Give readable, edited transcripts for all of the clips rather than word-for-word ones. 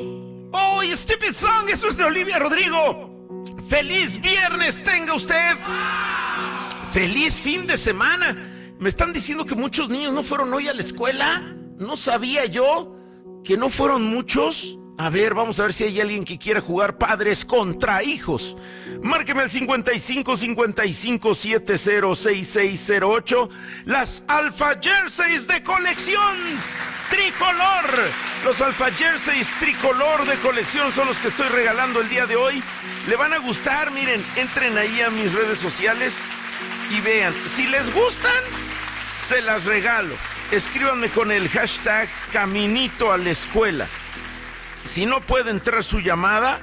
¡Oh, Stupid Song! Eso es de Olivia Rodrigo. ¡Feliz viernes tenga usted! ¡Feliz fin de semana! Me están diciendo que muchos niños no fueron hoy a la escuela. No sabía yo que no fueron muchos. A ver, vamos a ver si hay alguien que quiera jugar padres contra hijos. Márqueme al 55 55 70 6608. Las Alpha Jerseys de colección tricolor. Los Alpha Jerseys tricolor de colección son los que estoy regalando el día de hoy. Le van a gustar, miren, entren ahí a mis redes sociales y vean. Si les gustan, se las regalo. Escríbanme con el hashtag Caminito a la Escuela. Si no puede entrar su llamada,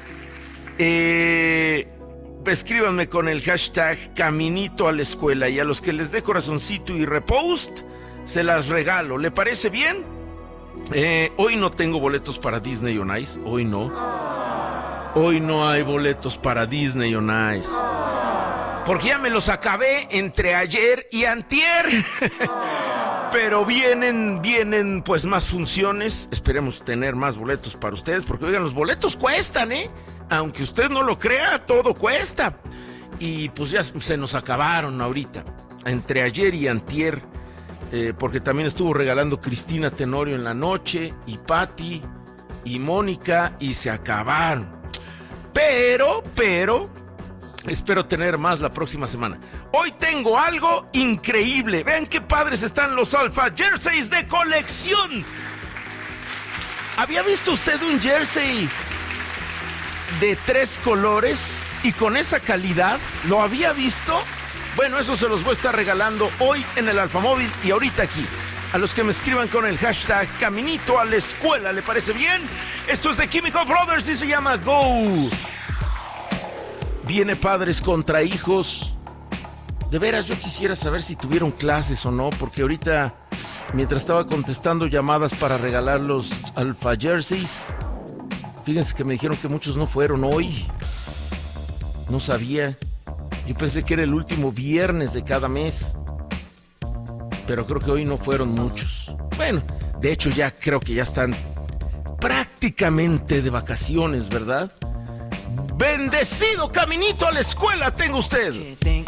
escríbanme con el hashtag Caminito a la Escuela. Y a los que les dé corazoncito y repost, se las regalo. ¿Le parece bien? Hoy no tengo boletos para Disney on Ice. Hoy no. Hoy no hay boletos para Disney on Ice. Porque ya me los acabé entre ayer y antier. Pero vienen pues más funciones. Esperemos tener más boletos para ustedes. Porque oigan, los boletos cuestan, aunque usted no lo crea, todo cuesta. Y pues ya se nos acabaron ahorita, entre ayer y antier. Porque también estuvo regalando Cristina Tenorio en la noche, y Patti, y Mónica, y se acabaron. Pero, espero tener más la próxima semana. Hoy tengo algo increíble. Vean qué padres están los Alpha Jerseys de colección. ¿Había visto usted un jersey de 3 colores y con esa calidad? ¿Lo había visto? Bueno, eso se los voy a estar regalando hoy en el Alfamóvil y ahorita aquí. A los que me escriban con el hashtag Caminito a la Escuela, ¿le parece bien? Esto es de Chemical Brothers y se llama Go. Viene padres contra hijos. De veras, yo quisiera saber si tuvieron clases o no, porque ahorita, mientras estaba contestando llamadas para regalar los Alpha Jerseys, fíjense que me dijeron que muchos no fueron hoy. No sabía. Yo pensé que era el último viernes de cada mes. Pero creo que hoy no fueron muchos. Bueno, de hecho ya creo que ya están prácticamente de vacaciones, ¿verdad? Bendecido caminito a la escuela tenga usted.